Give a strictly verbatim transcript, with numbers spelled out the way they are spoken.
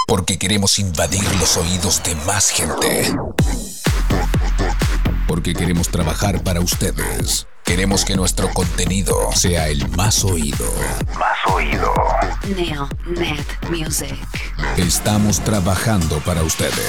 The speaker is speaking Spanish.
Porque queremos invadir los oídos de más gente. Porque queremos trabajar para ustedes. Queremos que nuestro contenido sea el más oído. Más oído. Neo Net Music. Estamos trabajando para ustedes.